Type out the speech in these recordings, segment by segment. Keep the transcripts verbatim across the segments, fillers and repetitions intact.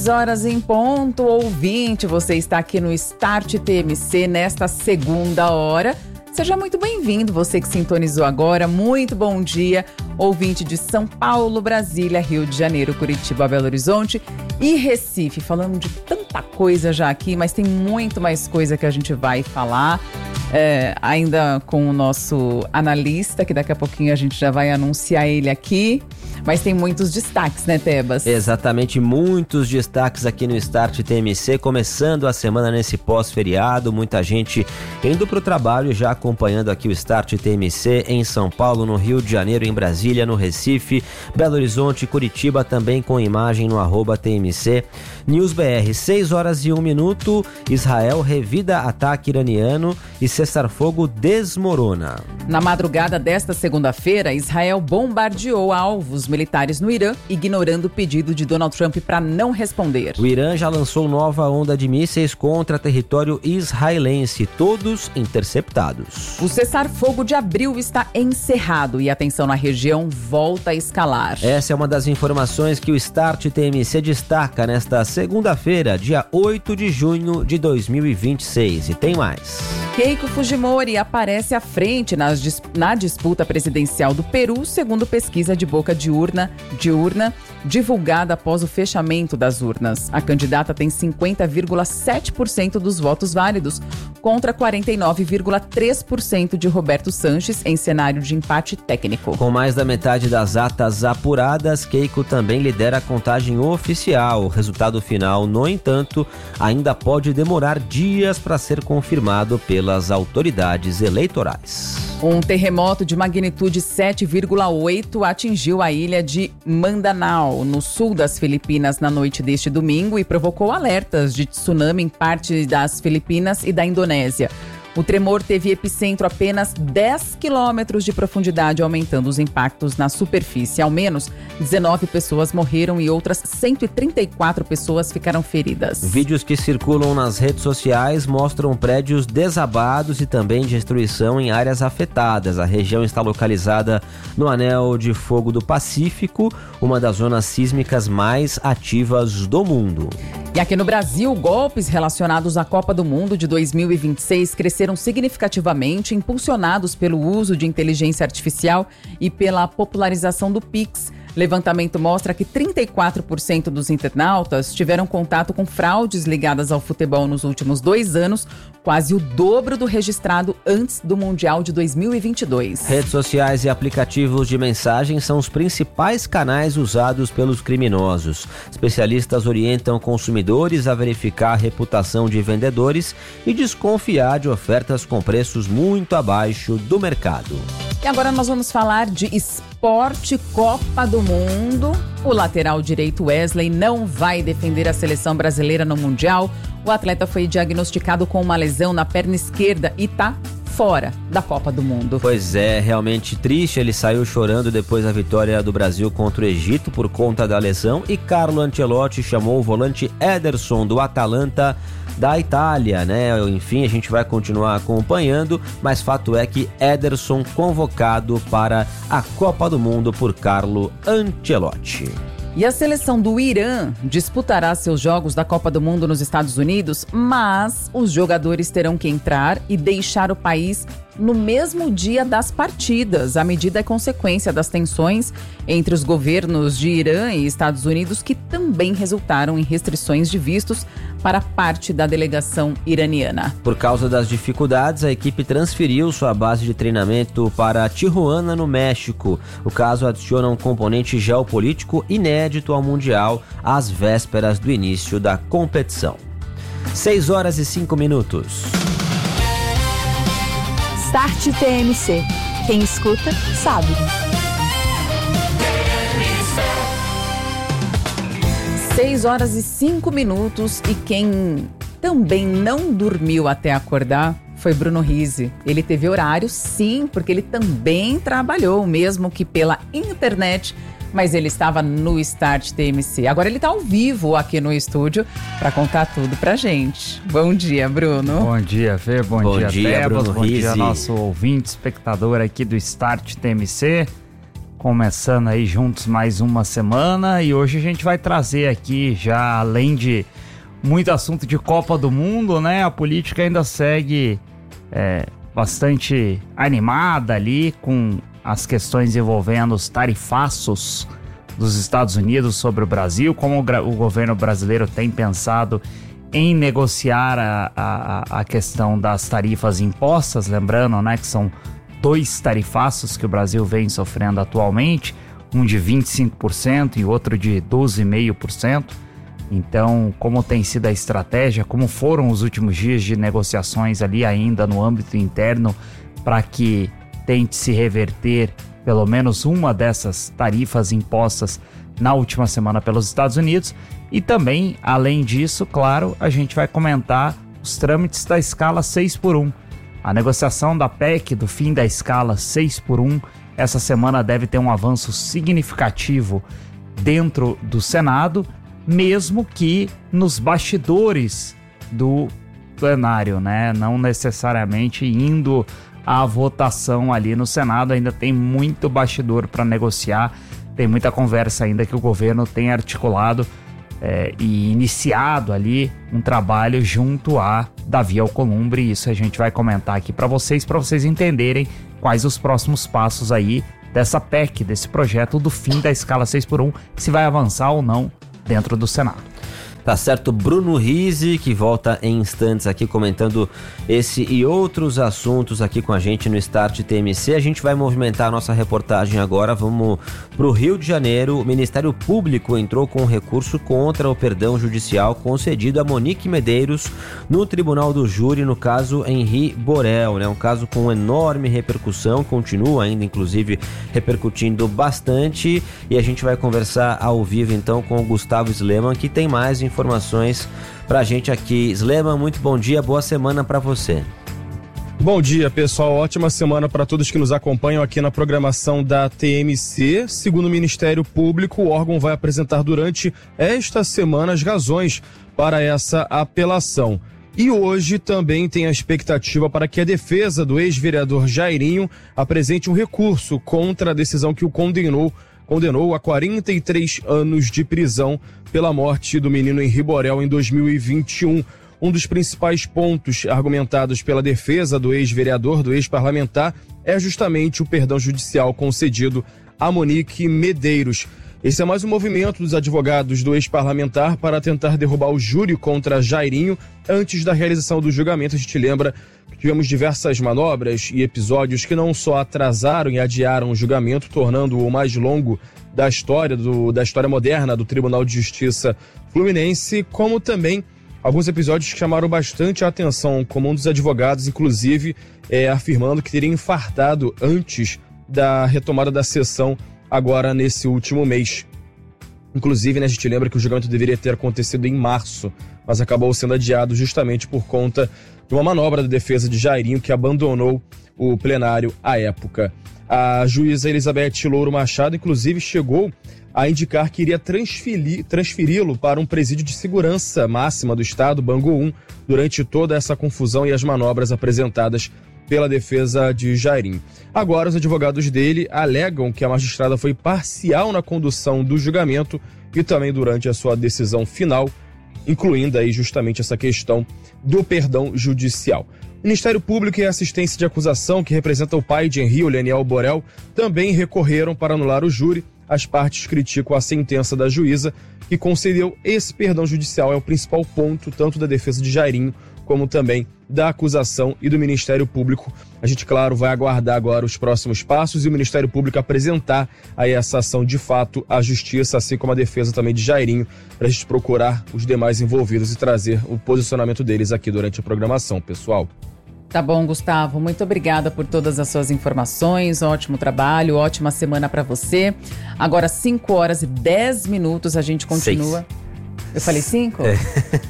Horas em ponto, ouvinte, você está aqui no Start T M C nesta segunda hora. Seja muito bem-vindo, você que sintonizou agora, muito bom dia, ouvinte de São Paulo, Brasília, Rio de Janeiro, Curitiba, Belo Horizonte e Recife. Falando de tanta coisa já aqui, mas tem muito mais coisa que a gente vai falar, é, ainda com o nosso analista, que daqui a pouquinho a gente já vai anunciar ele aqui. Mas tem muitos destaques, né, Tebas? Exatamente, muitos destaques aqui no Start T M C, começando a semana nesse pós-feriado, muita gente indo para o trabalho, já acompanhando aqui o Start T M C em São Paulo, no Rio de Janeiro, em Brasília, no Recife, Belo Horizonte, Curitiba, também com imagem no arroba T M C News B R. seis horas e um minuto, Israel revida ataque iraniano e cessar-fogo desmorona. Na madrugada desta segunda-feira, Israel bombardeou alvos militares no Irã, ignorando o pedido de Donald Trump para não responder. O Irã já lançou nova onda de mísseis contra território israelense, todos interceptados. O cessar-fogo de abril está encerrado e a tensão na região volta a escalar. Essa é uma das informações que o Start T M C destaca nesta segunda-feira, dia oito de junho de dois mil e vinte e seis. E tem mais. Keiko Fujimori aparece à frente nas, na disputa presidencial do Peru, segundo pesquisa de boca de urna, de urna divulgada após o fechamento das urnas. A candidata tem cinquenta vírgula sete por cento dos votos válidos, contra quarenta e nove vírgula três por cento de Roberto Sanches, em cenário de empate técnico. Com mais da metade das atas apuradas, Keiko também lidera a contagem oficial. O resultado final, no entanto, ainda pode demorar dias para ser confirmado pelas autoridades eleitorais. Um terremoto de magnitude sete vírgula oito atingiu a ilha de Mindanao, no sul das Filipinas, na noite deste domingo e provocou alertas de tsunami em parte das Filipinas e da Indonésia. O tremor teve epicentro a apenas dez quilômetros de profundidade, aumentando os impactos na superfície. Ao menos dezenove pessoas morreram e outras cento e trinta e quatro pessoas ficaram feridas. Vídeos que circulam nas redes sociais mostram prédios desabados e também destruição em áreas afetadas. A região está localizada no Anel de Fogo do Pacífico, uma das zonas sísmicas mais ativas do mundo. E aqui no Brasil, golpes relacionados à Copa do Mundo de dois mil e vinte e seis cresceram significativamente, impulsionados pelo uso de inteligência artificial e pela popularização do Pix. Levantamento mostra que trinta e quatro por cento dos internautas tiveram contato com fraudes ligadas ao futebol nos últimos dois anos, quase o dobro do registrado antes do Mundial de dois mil e vinte e dois. Redes sociais e aplicativos de mensagem são os principais canais usados pelos criminosos. Especialistas orientam consumidores a verificar a reputação de vendedores e desconfiar de ofertas com preços muito abaixo do mercado. E agora nós vamos falar de esporte, Copa do Mundo. O lateral direito Wesley não vai defender a seleção brasileira no Mundial. O atleta foi diagnosticado com uma lesão na perna esquerda e está fora da Copa do Mundo. Pois é, realmente triste. Ele saiu chorando depois da vitória do Brasil contra o Egito por conta da lesão. E Carlo Ancelotti chamou o volante Ederson do Atalanta da Itália, né? Enfim, a gente vai continuar acompanhando, mas fato é que Ederson convocado para a Copa do Mundo por Carlo Ancelotti. E a seleção do Irã disputará seus jogos da Copa do Mundo nos Estados Unidos, mas os jogadores terão que entrar e deixar o país no mesmo dia das partidas. A medida é consequência das tensões entre os governos de Irã e Estados Unidos, que também resultaram em restrições de vistos para parte da delegação iraniana. Por causa das dificuldades, a equipe transferiu sua base de treinamento para Tijuana, no México. O caso adiciona um componente geopolítico inédito ao Mundial, às vésperas do início da competição. seis horas e cinco minutos. Start T M C. Quem escuta, sabe. seis horas e cinco minutos e quem também não dormiu até acordar foi Bruno Rizzi. Ele teve horário, sim, porque ele também trabalhou, mesmo que pela internet, mas ele estava no Start T M C. Agora ele está ao vivo aqui no estúdio para contar tudo pra gente. Bom dia, Bruno. Bom dia, Fê. Bom, Bom dia, dia, Tebas. Bruno Bom Rizzi. dia, nosso ouvinte, espectador aqui do Start T M C. começando aí juntos mais uma semana, e hoje a gente vai trazer aqui, já além de muito assunto de Copa do Mundo, né? A política ainda segue é, bastante animada ali com as questões envolvendo os tarifaços dos Estados Unidos sobre o Brasil, como o, o governo brasileiro tem pensado em negociar a, a, a questão das tarifas impostas, lembrando, né, que são dois tarifaços que o Brasil vem sofrendo atualmente, um de vinte e cinco por cento e outro de doze vírgula cinco por cento. Então, como tem sido a estratégia, como foram os últimos dias de negociações ali ainda no âmbito interno para que tente se reverter pelo menos uma dessas tarifas impostas na última semana pelos Estados Unidos. E também, além disso, claro, a gente vai comentar os trâmites da escala seis por um. A negociação da P E C do fim da escala seis por um essa semana deve ter um avanço significativo dentro do Senado, mesmo que nos bastidores do plenário, né? Não necessariamente indo à votação ali no Senado, ainda tem muito bastidor para negociar, tem muita conversa ainda que o governo tem articulado é, e iniciado ali um trabalho junto a Davi Alcolumbre. Isso a gente vai comentar aqui para vocês, para vocês entenderem quais os próximos passos aí dessa P E C, desse projeto do fim da escala seis por um, se vai avançar ou não dentro do Senado. Tá certo, Bruno Rizzi, que volta em instantes aqui comentando esse e outros assuntos aqui com a gente no Start T M C. A gente vai movimentar a nossa reportagem agora, vamos pro Rio de Janeiro. O Ministério Público entrou com um recurso contra o perdão judicial concedido a Monique Medeiros no Tribunal do Júri, no caso Henri Borel, né? Um caso com enorme repercussão, continua ainda inclusive repercutindo bastante, e a gente vai conversar ao vivo então com o Gustavo Sleman, que tem mais informações informações pra gente aqui. Sleman, muito bom dia, boa semana pra você. Bom dia, pessoal, ótima semana para todos que nos acompanham aqui na programação da T M C. Segundo o Ministério Público, o órgão vai apresentar durante esta semana as razões para essa apelação. E hoje também tem a expectativa para que a defesa do ex-vereador Jairinho apresente um recurso contra a decisão que o condenou condenou a quarenta e três anos de prisão pela morte do menino Henri Borel em dois mil e vinte e um. Um dos principais pontos argumentados pela defesa do ex-vereador, do ex-parlamentar, é justamente o perdão judicial concedido a Monique Medeiros. Esse é mais um movimento dos advogados do ex-parlamentar para tentar derrubar o júri contra Jairinho antes da realização do julgamento. A gente lembra que tivemos diversas manobras e episódios que não só atrasaram e adiaram o julgamento, tornando-o o mais longo da história, do, da história moderna do Tribunal de Justiça Fluminense, como também alguns episódios que chamaram bastante a atenção, como um dos advogados, inclusive, é, afirmando que teria infartado antes da retomada da sessão agora nesse último mês. Inclusive, né, a gente lembra que o julgamento deveria ter acontecido em março, mas acabou sendo adiado justamente por conta de uma manobra da defesa de Jairinho, que abandonou o plenário à época. A juíza Elizabeth Louro Machado, inclusive, chegou a indicar que iria transferir, transferi-lo para um presídio de segurança máxima do estado, Bangu um, durante toda essa confusão e as manobras apresentadas pela defesa de Jairinho. Agora, os advogados dele alegam que a magistrada foi parcial na condução do julgamento e também durante a sua decisão final, incluindo aí justamente essa questão do perdão judicial. O Ministério Público e a Assistência de Acusação, que representa o pai de Henri, o Leniel Borel, também recorreram para anular o júri. As partes criticam a sentença da juíza, que concedeu esse perdão judicial. É o principal ponto, tanto da defesa de Jairinho, como também da acusação e do Ministério Público. A gente, claro, vai aguardar agora os próximos passos e o Ministério Público apresentar aí essa ação de fato à Justiça, assim como a defesa também de Jairinho, para a gente procurar os demais envolvidos e trazer o posicionamento deles aqui durante a programação, pessoal. Tá bom, Gustavo, muito obrigada por todas as suas informações, ótimo trabalho, ótima semana para você. Agora, cinco horas e dez minutos, a gente continua... Seis. Eu falei cinco? É.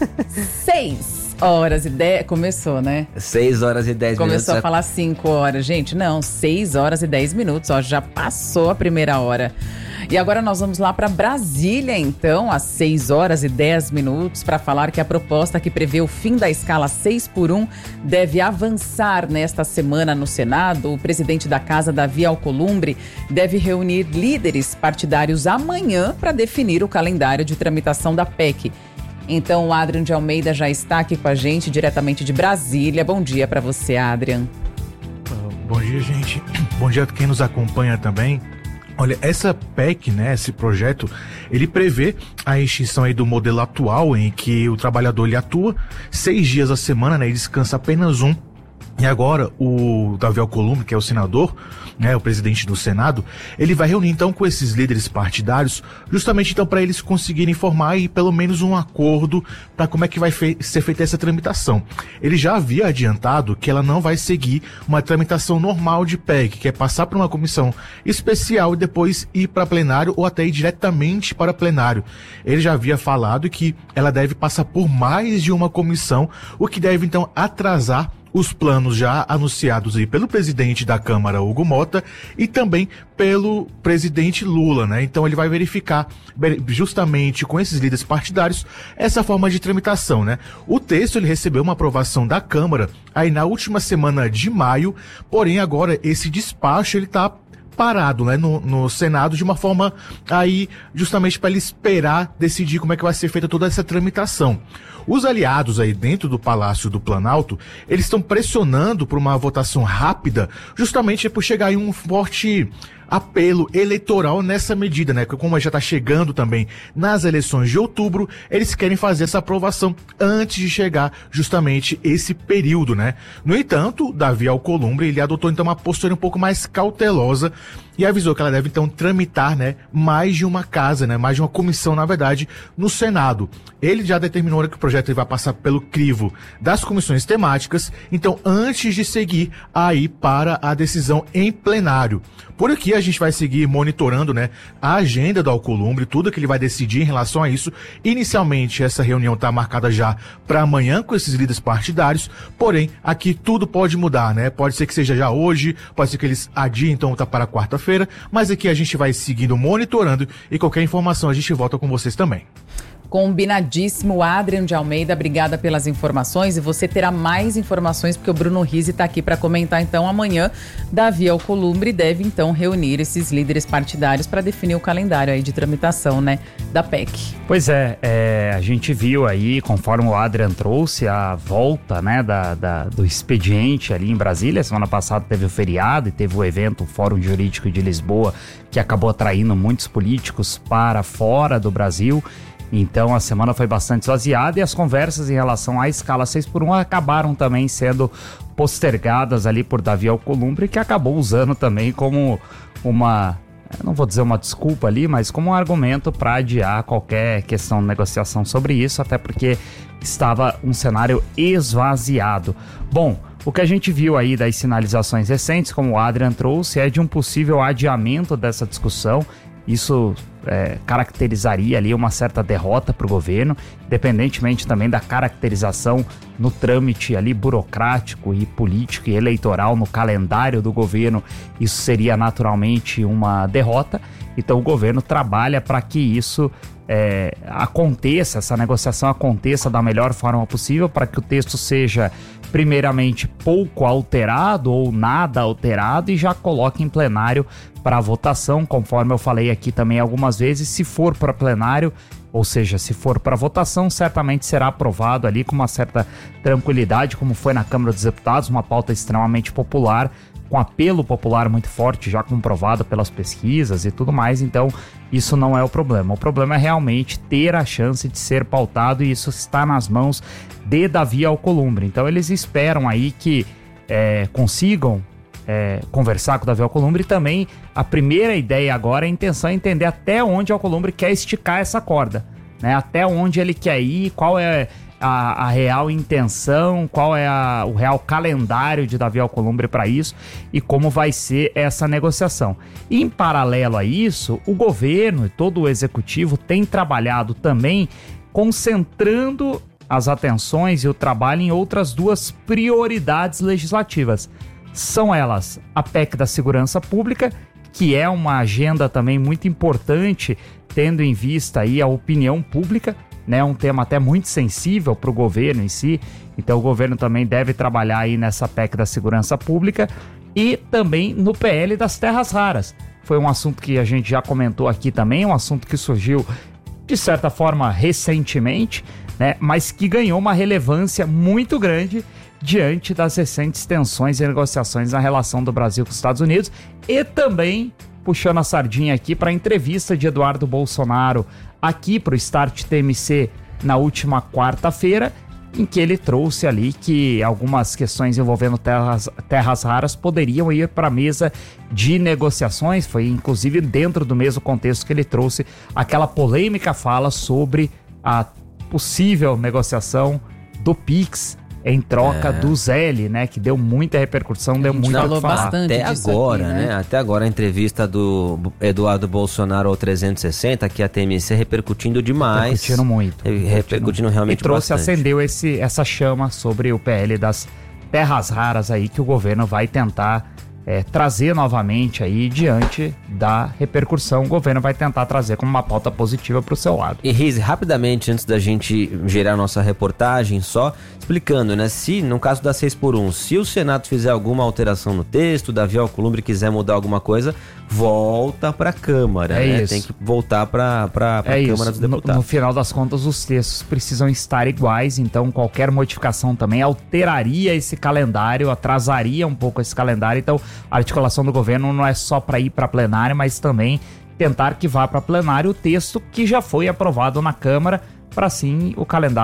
Seis horas e dez... Começou, né? Seis horas e dez minutos. Começou a falar cinco horas. Gente, não, seis horas e dez minutos, ó, já passou a primeira hora. E agora nós vamos lá para Brasília, então, às seis horas e dez minutos, para falar que a proposta que prevê o fim da escala seis por um deve avançar nesta semana no Senado. O presidente da Casa, Davi Alcolumbre, deve reunir líderes partidários amanhã para definir o calendário de tramitação da P E C. Então, o Adrian de Almeida já está aqui com a gente, diretamente de Brasília. Bom dia para você, Adrian. Bom dia, gente. Bom dia a quem nos acompanha também. Olha, essa P E C, né, esse projeto, ele prevê a extinção aí do modelo atual em que o trabalhador ele atua seis dias a semana, né, e descansa apenas um. E agora o Davi Alcolumbre, que é o senador, né, o presidente do Senado, ele vai reunir então com esses líderes partidários, justamente então para eles conseguirem formar aí pelo menos um acordo para como é que vai fe- ser feita essa tramitação. Ele já havia adiantado que ela não vai seguir uma tramitação normal de P E C, que é passar por uma comissão especial e depois ir para plenário ou até ir diretamente para plenário. Ele já havia falado que ela deve passar por mais de uma comissão, o que deve então atrasar os planos já anunciados aí pelo presidente da Câmara, Hugo Mota, e também pelo presidente Lula, né? Então ele vai verificar justamente com esses líderes partidários essa forma de tramitação, né? O texto ele recebeu uma aprovação da Câmara aí na última semana de maio, porém agora esse despacho ele tá parado, né, no, no Senado de uma forma aí justamente para ele esperar decidir como é que vai ser feita toda essa tramitação. Os aliados aí dentro do Palácio do Planalto, eles estão pressionando por uma votação rápida, justamente por chegar aí um forte apelo eleitoral nessa medida, né? Como já está chegando também nas eleições de outubro, eles querem fazer essa aprovação antes de chegar justamente esse período, né? No entanto, Davi Alcolumbre, ele adotou então uma postura um pouco mais cautelosa e avisou que ela deve então tramitar, né, mais de uma casa, né, mais de uma comissão, na verdade, no Senado. Ele já determinou que o projeto vai passar pelo crivo das comissões temáticas, então antes de seguir aí para a decisão em plenário. Por aqui a gente vai seguir monitorando, né, a agenda do Alcolumbre, tudo que ele vai decidir em relação a isso. Inicialmente essa reunião está marcada já para amanhã com esses líderes partidários, porém aqui tudo pode mudar, né? Pode ser que seja já hoje, pode ser que eles adiem então tá para quarta-feira, mas aqui a gente vai seguindo monitorando e qualquer informação a gente volta com vocês também. Combinadíssimo, Adrian de Almeida, obrigada pelas informações, e você terá mais informações porque o Bruno Rizzi está aqui para comentar então amanhã. Davi Alcolumbre deve então reunir esses líderes partidários para definir o calendário aí de tramitação, né, da P E C. Pois é, é, a gente viu aí, conforme o Adrian trouxe, a volta, né, da, da, do expediente ali em Brasília. Semana passada teve o feriado e teve o evento, o Fórum Jurídico de Lisboa, que acabou atraindo muitos políticos para fora do Brasil. Então a semana foi bastante esvaziada e as conversas em relação à escala seis por um acabaram também sendo postergadas ali por Davi Alcolumbre, que acabou usando também como uma, não vou dizer uma desculpa ali, mas como um argumento para adiar qualquer questão de negociação sobre isso, até porque estava um cenário esvaziado. Bom, o que a gente viu aí das sinalizações recentes, como o Adrian trouxe, é de um possível adiamento dessa discussão. Isso é, caracterizaria ali uma certa derrota para o governo, independentemente também da caracterização no trâmite ali burocrático e político e eleitoral no calendário do governo. Isso seria naturalmente uma derrota. Então o governo trabalha para que isso é, aconteça, essa negociação aconteça da melhor forma possível, para que o texto seja primeiramente pouco alterado ou nada alterado e já coloque em plenário para votação, conforme eu falei aqui também algumas vezes. Se for para plenário, ou seja, se for para votação, certamente será aprovado ali com uma certa tranquilidade, como foi na Câmara dos Deputados, uma pauta extremamente popular, com apelo popular muito forte, já comprovado pelas pesquisas e tudo mais. Então isso não é o problema. O problema é realmente ter a chance de ser pautado, e isso está nas mãos de Davi Alcolumbre. Então eles esperam aí que é, consigam É, conversar com o Davi Alcolumbre. E também a primeira ideia agora, a intenção é entender até onde o Alcolumbre quer esticar essa corda, né? Até onde ele quer ir, qual é a, a real intenção, qual é a, o real calendário de Davi Alcolumbre para isso e como vai ser essa negociação. E, em paralelo a isso, o governo e todo o executivo tem trabalhado também concentrando as atenções e o trabalho em outras duas prioridades legislativas. São elas a P E C da Segurança Pública, que é uma agenda também muito importante, tendo em vista aí a opinião pública, né? Um tema até muito sensível para o governo em si, então o governo também deve trabalhar aí nessa P E C da segurança pública e também no P L das terras raras. Foi um assunto que a gente já comentou aqui também, um assunto que surgiu de certa forma recentemente, né? Mas que ganhou uma relevância muito grande diante das recentes tensões e negociações na relação do Brasil com os Estados Unidos e também puxando a sardinha aqui para a entrevista de Eduardo Bolsonaro aqui para o Start T M C na última quarta-feira, em que ele trouxe ali que algumas questões envolvendo terras, terras raras poderiam ir para a mesa de negociações. Foi inclusive dentro do mesmo contexto que ele trouxe aquela polêmica fala sobre a possível negociação do Pix em troca é. do Zelle, né? Que deu muita repercussão, deu muito falou a falar. bastante Até agora, aqui, né? né? Até agora a entrevista do Eduardo Bolsonaro ao trezentos e sessenta, que a T M C repercutindo demais. Repercutindo muito. Repercutindo realmente e trouxe, bastante. acendeu esse, essa chama sobre o P L das terras raras aí que o governo vai tentar é, trazer novamente aí diante da repercussão. O governo vai tentar trazer como uma pauta positiva para o seu lado. E Rize, rapidamente, antes da gente gerar nossa reportagem, só explicando, né? Se, no caso da seis por um, se o Senado fizer alguma alteração no texto, Davi Alcolumbre quiser mudar alguma coisa, volta para a Câmara, é né? Isso. Tem que voltar para a é Câmara isso. dos Deputados. No, no final das contas, os textos precisam estar iguais, então qualquer modificação também alteraria esse calendário, atrasaria um pouco esse calendário. Então, a articulação do governo não é só para ir para plenário, mas também tentar que vá para plenário o texto que já foi aprovado na Câmara, para assim o calendário